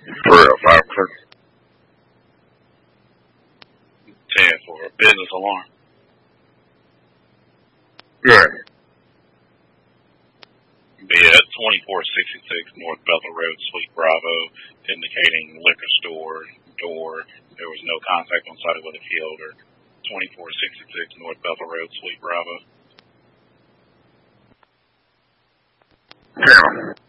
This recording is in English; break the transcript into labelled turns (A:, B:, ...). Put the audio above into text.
A: For real, 5%.
B: 10 for a business alarm.
A: Yeah.
B: Be at 2466 North Bethel Road, Suite Bravo, indicating liquor store door. There was no contact on site with a field, or 2466 North Bethel Road, Suite Bravo.
A: Yeah.